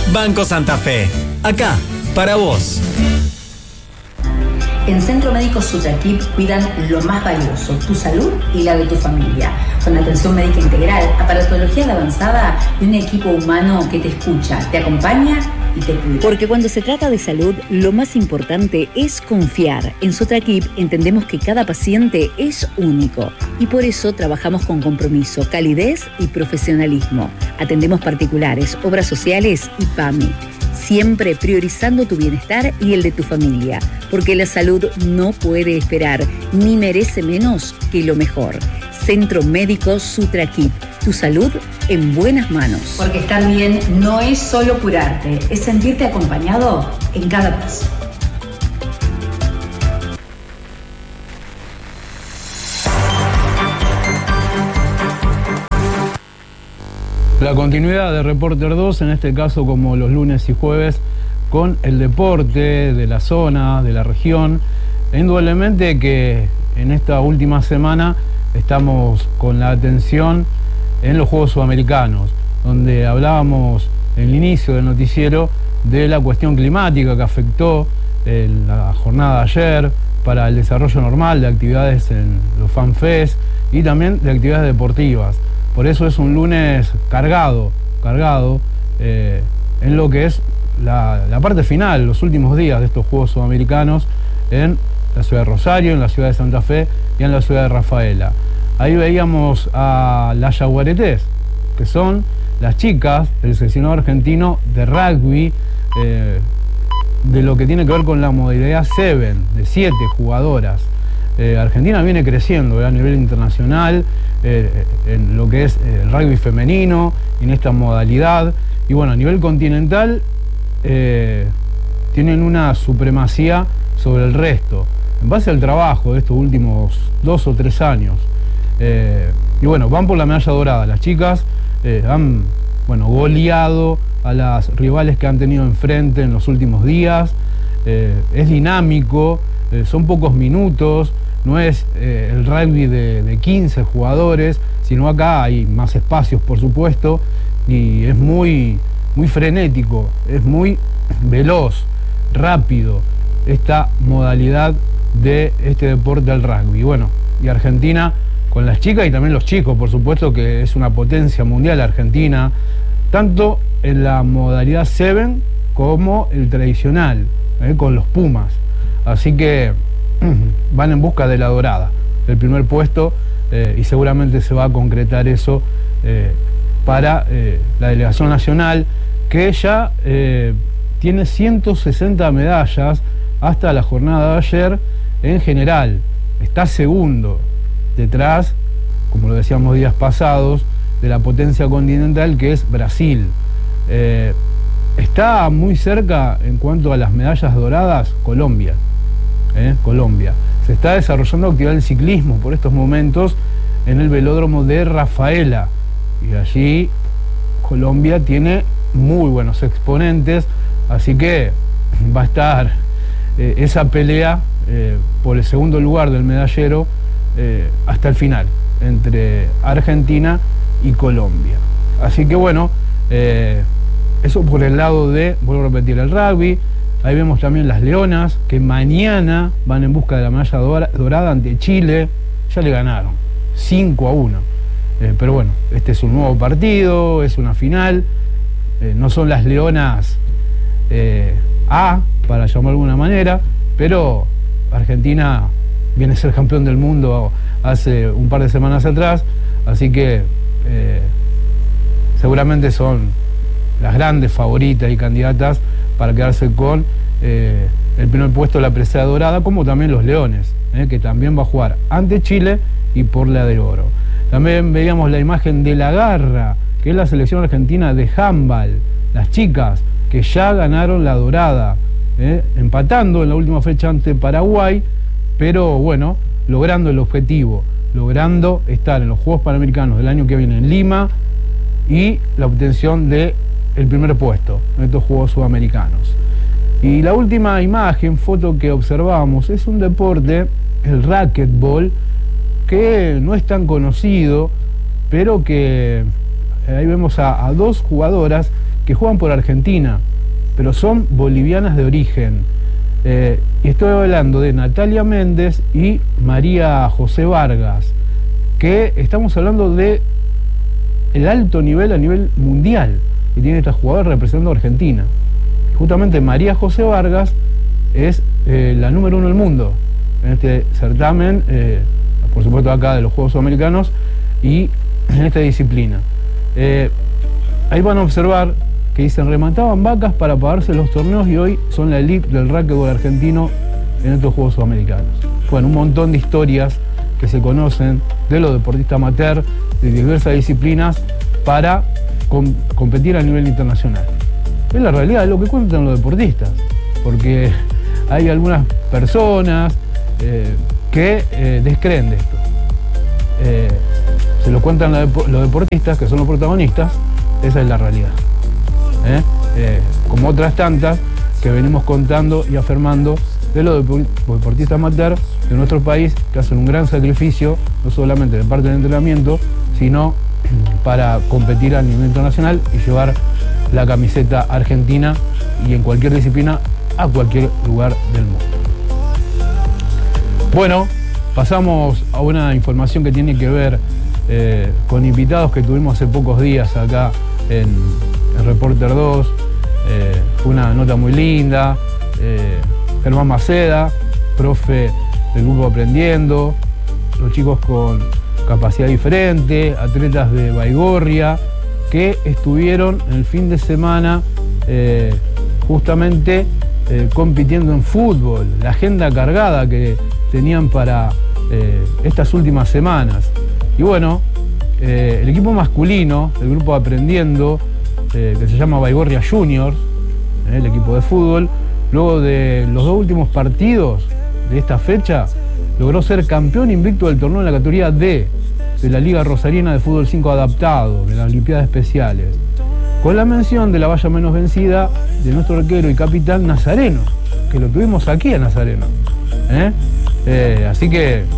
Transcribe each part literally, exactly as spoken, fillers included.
Banco Santa Fe. Acá, para vos. En Centro Médico Sutraquip cuidan lo más valioso, tu salud y la de tu familia. Con atención médica integral, aparatología de avanzada y un equipo humano que te escucha, te acompaña y te cuida. Porque cuando se trata de salud, lo más importante es confiar. En Sutraquip entendemos que cada paciente es único y por eso trabajamos con compromiso, calidez y profesionalismo. Atendemos particulares, obras sociales y P A M I. Siempre priorizando tu bienestar y el de tu familia, porque la salud no puede esperar, ni merece menos que lo mejor. Centro Médico Sutraquip, tu salud en buenas manos. Porque estar bien no es solo curarte, es sentirte acompañado en cada paso. La continuidad de Reporter dos, en este caso como los lunes y jueves, con el deporte de la zona, de la región. Indudablemente que en esta última semana estamos con la atención en los Juegos Sudamericanos, donde hablábamos en el inicio del noticiero de la cuestión climática que afectó en la jornada de ayer para el desarrollo normal de actividades en los FanFest y también de actividades deportivas. Por eso es un lunes cargado, cargado eh, en lo que es la, la parte final, los últimos días de estos Juegos Sudamericanos en la ciudad de Rosario, en la ciudad de Santa Fe y en la ciudad de Rafaela. Ahí veíamos a las Yaguaretés, que son las chicas del seleccionado argentino de rugby, eh, de lo que tiene que ver con la modalidad siete, de siete jugadoras. Eh, Argentina viene creciendo eh, a nivel internacional eh, en lo que es eh, el rugby femenino, en esta modalidad, y bueno, a nivel continental eh, tienen una supremacía sobre el resto, en base al trabajo de estos últimos dos o tres años. Eh, y bueno, van por la medalla dorada. Las chicas eh, han bueno, goleado a las rivales que han tenido enfrente en los últimos días. Eh, es dinámico, eh, son pocos minutos. No es eh, el rugby de, de quince jugadores, sino acá hay más espacios, por supuesto, y es muy, muy frenético, es muy veloz, rápido, esta modalidad de este deporte del rugby. Bueno, y Argentina con las chicas y también los chicos, por supuesto, que es una potencia mundial Argentina, tanto en la modalidad siete como el tradicional, eh, con los Pumas. Así que van en busca de la dorada, del primer puesto, eh, y seguramente se va a concretar eso eh, para eh, la delegación nacional, que ya eh, tiene ciento sesenta medallas hasta la jornada de ayer en general. Está segundo, detrás, como lo decíamos días pasados, de la potencia continental que es Brasil. Eh, está muy cerca en cuanto a las medallas doradas Colombia. Eh, Colombia. Se está desarrollando actividad del ciclismo por estos momentos en el velódromo de Rafaela, y allí Colombia tiene muy buenos exponentes, así que va a estar eh, esa pelea eh, por el segundo lugar del medallero eh, hasta el final entre Argentina y Colombia. Así que bueno, eh, eso por el lado de, vuelvo a repetir, el rugby. Ahí vemos también las Leonas, que mañana van en busca de la medalla dorada ante Chile. Ya le ganaron, cinco a uno. Eh, pero bueno, este es un nuevo partido, es una final. Eh, no son las Leonas eh, A, para llamarlo de alguna manera, pero Argentina viene a ser campeón del mundo hace un par de semanas atrás. Así que eh, seguramente son las grandes favoritas y candidatas para quedarse con eh, el primer puesto de la presea dorada, como también los Leones, eh, que también va a jugar ante Chile y por la de oro. También veíamos la imagen de la Garra, que es la selección argentina de handball, las chicas que ya ganaron la dorada, eh, empatando en la última fecha ante Paraguay, pero bueno, logrando el objetivo, logrando estar en los Juegos Panamericanos del año que viene en Lima y la obtención de el primer puesto en estos Juegos Sudamericanos. Y la última imagen, foto que observamos, es un deporte, el racquetball, que no es tan conocido, pero que ahí vemos a, a dos jugadoras que juegan por Argentina, pero son bolivianas de origen. Eh, y estoy hablando de Natalia Méndez y María José Vargas, que estamos hablando de el alto nivel a nivel mundial que tiene esta jugadora representando a Argentina. Justamente María José Vargas es eh, la número uno del mundo en este certamen, eh, por supuesto acá de los Juegos Sudamericanos, y en esta disciplina. Eh, ahí van a observar que dicen, remataban vacas para pagarse los torneos y hoy son la elite del racquetball argentino en estos Juegos Sudamericanos. Bueno, un montón de historias que se conocen de los deportistas amateur de diversas disciplinas para com competir a nivel internacional. Es la realidad, es lo que cuentan los deportistas, porque hay algunas personas eh, que eh, descreen de esto. Eh, se lo cuentan los deportistas, que son los protagonistas, esa es la realidad. ¿Eh? Eh, como otras tantas que venimos contando y afirmando de los deportistas amateur de nuestro país, que hacen un gran sacrificio, no solamente de parte del entrenamiento, sino para competir a nivel internacional y llevar la camiseta argentina y en cualquier disciplina a cualquier lugar del mundo. Bueno, pasamos a una información que tiene que ver eh, con invitados que tuvimos hace pocos días acá en, en Reporter dos. Eh, fue una nota muy linda. Eh, Germán Maceda, profe del grupo Aprendiendo, los chicos con capacidad diferente, atletas de Baigorria, que estuvieron en el fin de semana eh, justamente eh, compitiendo en fútbol, la agenda cargada que tenían para eh, estas últimas semanas. Y bueno, eh, el equipo masculino del grupo Aprendiendo, eh, que se llama Baigorria Juniors, eh, el equipo de fútbol, luego de los dos últimos partidos de esta fecha, logró ser campeón invicto del torneo en la categoría D de la Liga Rosarina de Fútbol cinco Adaptado, de las Olimpiadas Especiales, con la mención de la valla menos vencida de nuestro arquero y capitán Nazareno, que lo tuvimos aquí a Nazareno. ¿Eh? Eh, así que, eh,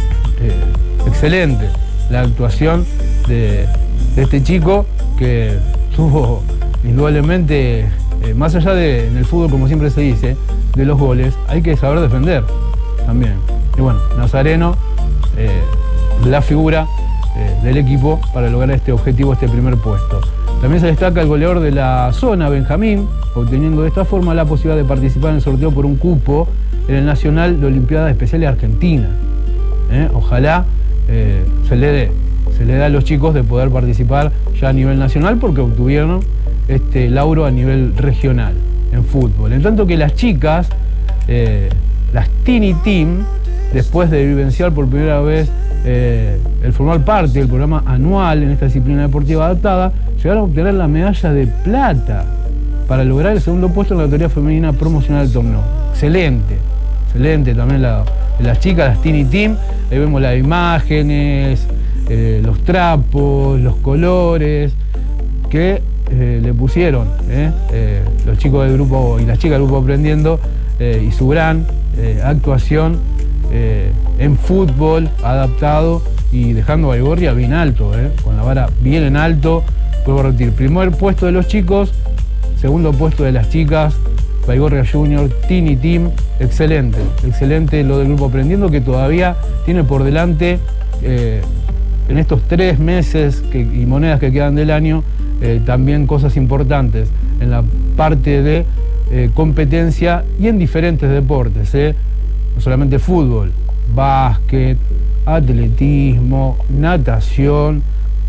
excelente la actuación de, de este chico, que tuvo indudablemente, eh, más allá de, en el fútbol, como siempre se dice, de los goles, hay que saber defender también. Y bueno, Nazareno, eh, la figura eh, del equipo para lograr este objetivo, este primer puesto. También se destaca el goleador de la zona, Benjamín, obteniendo de esta forma la posibilidad de participar en el sorteo por un cupo en el Nacional de Olimpiadas Especiales Argentina. ¿Eh? Ojalá eh, se le dé, se le dé a los chicos de poder participar ya a nivel nacional, porque obtuvieron este lauro a nivel regional en fútbol. En tanto que las chicas, eh, las Tini Team, después de vivenciar por primera vez eh, el formar parte del programa anual en esta disciplina deportiva adaptada, llegaron a obtener la medalla de plata para lograr el segundo puesto en la categoría femenina promocional del torneo. Excelente, excelente también la, las chicas, las Tini Team. Ahí vemos las imágenes, eh, los trapos, los colores que eh, le pusieron eh, eh, los chicos del grupo y las chicas del grupo Aprendiendo, eh, y su gran eh, actuación eh, en fútbol adaptado y dejando a Baigorria bien alto, eh, con la vara bien en alto. Puedo repetir, primer puesto de los chicos, segundo puesto de las chicas, Baigorria Junior, Tini Team, excelente, excelente lo del grupo Aprendiendo, que todavía tiene por delante, eh, en estos tres meses que, y monedas que quedan del año, eh, también cosas importantes en la parte de eh, competencia y en diferentes deportes, eh, no solamente fútbol, básquet, atletismo, natación.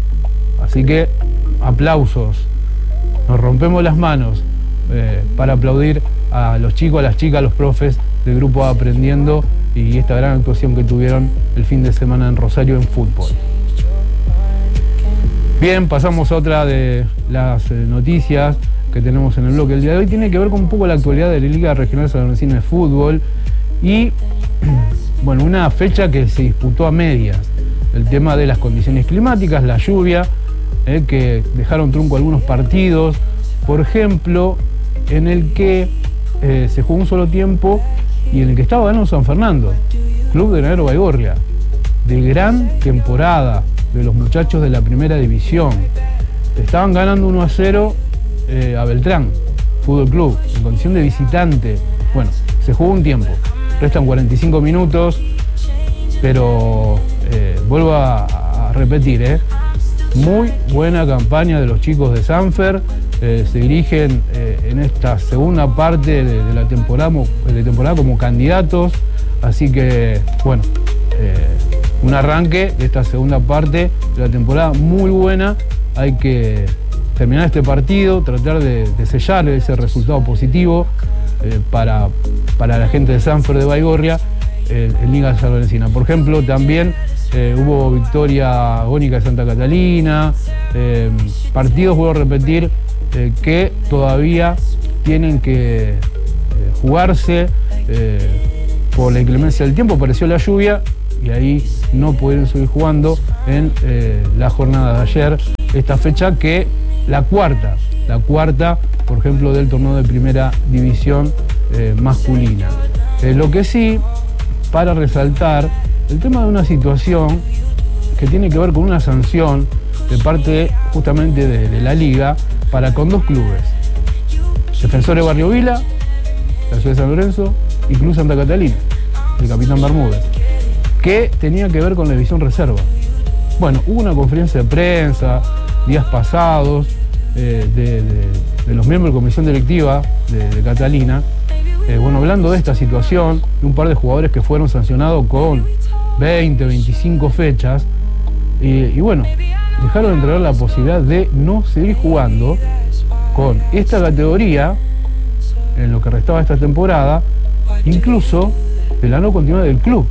Así que aplausos, nos rompemos las manos eh, para aplaudir a los chicos, a las chicas, a los profes del grupo Aprendiendo y esta gran actuación que tuvieron el fin de semana en Rosario en fútbol. Bien, pasamos a otra de las eh, noticias que tenemos en el bloque el día de hoy. Tiene que ver con un poco la actualidad de la Liga Regional Sanluisina de Fútbol y, bueno, una fecha que se disputó a medias. El tema de las condiciones climáticas, la lluvia, eh, que dejaron trunco algunos partidos. Por ejemplo, en el que eh, se jugó un solo tiempo y en el que estaba ganando San Fernando, Club de Granero Baigorria, de gran temporada de los muchachos de la primera división. Estaban ganando uno a cero eh, a Beltrán Fútbol Club, en condición de visitante. Bueno, se jugó un tiempo, restan cuarenta y cinco minutos, pero eh, vuelvo a, a repetir, eh, muy buena campaña de los chicos de Sanfer. Eh, se dirigen eh, en esta segunda parte de, de la temporada, de temporada como candidatos, así que bueno, eh, un arranque de esta segunda parte de la temporada muy buena. Hay que terminar este partido, tratar de, de sellar ese resultado positivo eh, para, para la gente de Sanfer de Baigorria eh, en Liga Sanlorencina. Por ejemplo, también eh, hubo victoria agónica de Santa Catalina, eh, partidos, vuelvo a repetir, eh, que todavía tienen que eh, jugarse eh, por la inclemencia del tiempo. Apareció la lluvia y ahí no pudieron seguir jugando en eh, la jornada de ayer, esta fecha que la cuarta, la cuarta, por ejemplo, del torneo de primera división eh, masculina. Eh, lo que sí, para resaltar, el tema de una situación que tiene que ver con una sanción de parte justamente de, de la liga para con dos clubes, Defensores Barrio Vila, la ciudad de San Lorenzo, y Club Santa Catalina, el Capitán Bermúdez, que tenía que ver con la división reserva. Bueno, hubo una conferencia de prensa días pasados eh, de, de, de los miembros de comisión directiva de, de Catalina, eh, bueno, hablando de esta situación, de un par de jugadores que fueron sancionados con veinte, veinticinco fechas, eh, y bueno, dejaron de entregar la posibilidad de no seguir jugando con esta categoría en lo que restaba de esta temporada, incluso de la no continuidad del club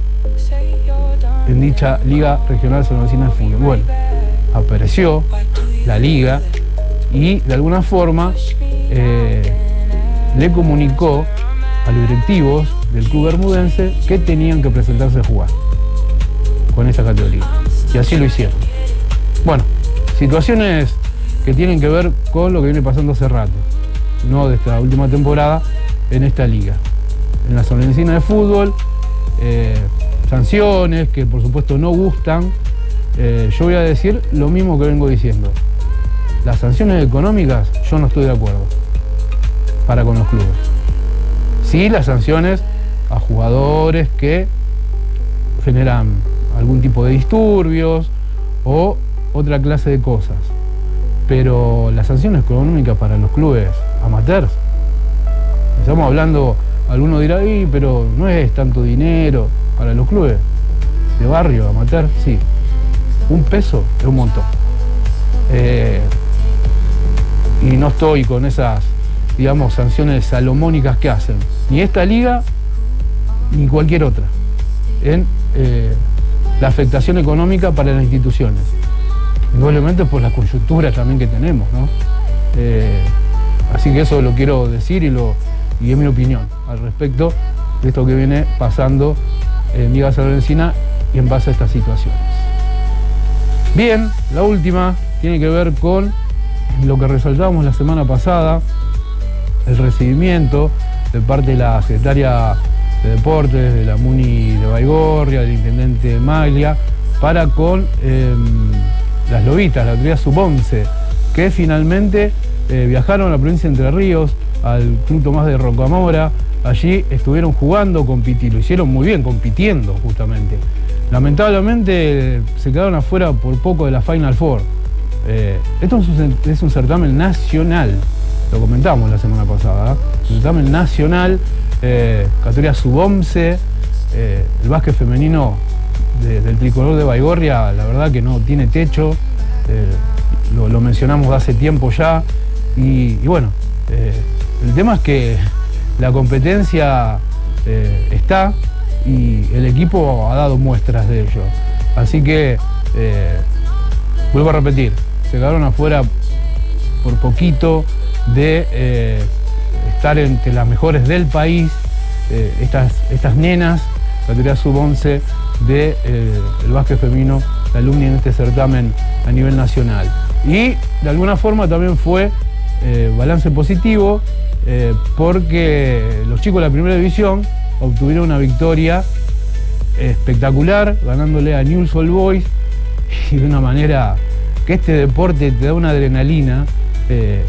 en dicha Liga Regional Sanlorencina de Fútbol. Bueno, apareció la liga y de alguna forma eh, le comunicó a los directivos del club bermudense que tenían que presentarse a jugar con esta categoría, y así lo hicieron. Bueno, situaciones que tienen que ver con lo que viene pasando hace rato, no de esta última temporada, en esta liga, en la Sanlorencina de Fútbol. eh, sanciones que por supuesto no gustan. eh, yo voy a decir lo mismo que vengo diciendo: las sanciones económicas yo no estoy de acuerdo para con los clubes. Sí, las sanciones a jugadores que generan algún tipo de disturbios o otra clase de cosas, pero las sanciones económicas para los clubes amateurs, estamos hablando, alguno dirá, y pero no es tanto dinero. Para los clubes de barrio, amateur, sí, un peso es un montón. Eh, y no estoy con esas, digamos, sanciones salomónicas que hacen ni esta liga ni cualquier otra en eh, la afectación económica para las instituciones, indudablemente por la coyuntura también que tenemos, ¿no? Eh, así que eso lo quiero decir y, lo, y es mi opinión al respecto de esto que viene pasando en Liga Sanlorencina y en base a estas situaciones. Bien, la última tiene que ver con lo que resaltábamos la semana pasada, el recibimiento de parte de la secretaria de Deportes de la MUNI de Baigorria, del intendente Maglia, para con eh, las lobitas, la categoría sub once, que finalmente eh, viajaron a la provincia de Entre Ríos, al Club Tomás de Rocamora. Allí estuvieron jugando, compitiendo, lo hicieron muy bien, compitiendo justamente. Lamentablemente se quedaron afuera por poco de la Final Four. Eh, esto es un, es un certamen nacional, lo comentamos la semana pasada, ¿eh? Un certamen nacional, eh, categoría sub once, eh, el básquet femenino de, del tricolor de Baigorria, la verdad que no tiene techo, eh, lo, lo mencionamos de hace tiempo ya, y, y bueno, eh, el tema es que la competencia eh, está y el equipo ha dado muestras de ello. Así que, eh, vuelvo a repetir, se quedaron afuera por poquito de eh, estar entre las mejores del país, eh, estas, estas nenas, categoría sub once del de, eh, básquet femenino, la alumni en este certamen a nivel nacional. Y de alguna forma también fue eh, balance positivo, Eh, porque los chicos de la primera división obtuvieron una victoria espectacular, ganándole a Newell's Old Boys, y de una manera que este deporte te da una adrenalina, eh,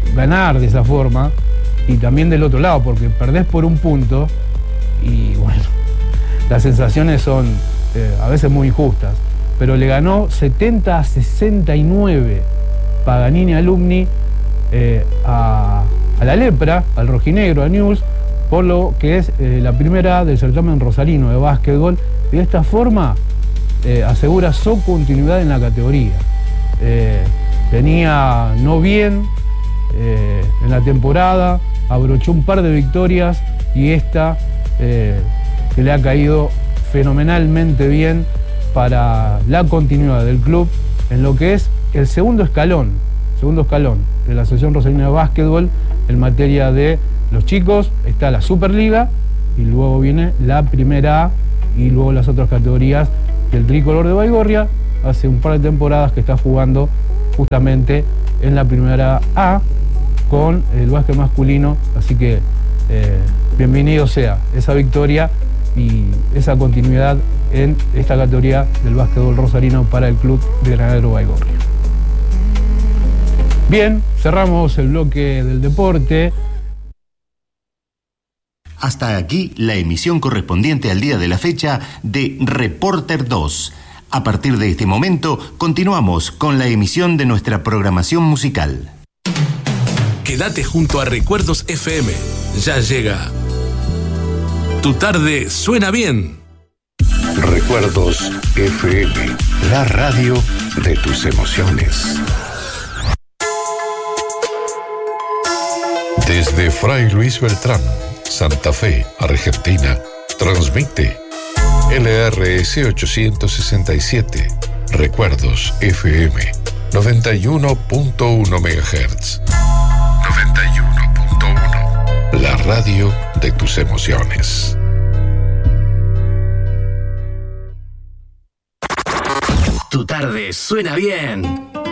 ganar de esa forma, y también del otro lado, porque perdés por un punto y bueno, las sensaciones son eh, a veces muy injustas, pero le ganó setenta a sesenta y nueve Paganini Alumni eh, a, a la Lepra, al rojinegro, a Newell's, por lo que es eh, la primera del certamen rosarino de básquetbol, y de esta forma eh, asegura su continuidad en la categoría. Eh, venía no bien eh, en la temporada, abrochó un par de victorias y esta eh, que le ha caído fenomenalmente bien para la continuidad del club en lo que es el segundo escalón, segundo escalón de la Asociación Rosarina de Básquetbol en materia de los chicos. Está la Superliga y luego viene la Primera A y luego las otras categorías que el tricolor de Baigorria hace un par de temporadas que está jugando justamente en la Primera A con el básquet masculino, así que eh, bienvenido sea esa victoria y esa continuidad en esta categoría del básquetbol rosarino para el club de Granadero Baigorria. Bien, cerramos el bloque del deporte. Hasta aquí la emisión correspondiente al día de la fecha de Reporter dos. A partir de este momento, continuamos con la emisión de nuestra programación musical. Quédate junto a Recuerdos F M. Ya llega. Tu tarde suena bien. Recuerdos F M, la radio de tus emociones. Desde Fray Luis Beltrán, Santa Fe, Argentina, transmite L R S ochocientos sesenta y siete, Recuerdos F M, noventa y uno punto uno megahertz. noventa y uno punto uno, la radio de tus emociones. Tu tarde suena bien.